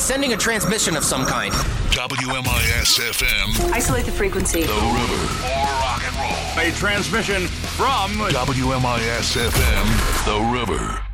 sending a transmission of some kind. WMIS-FM. Isolate the frequency. The River. More rock and roll. A transmission from WMIS-FM. The River.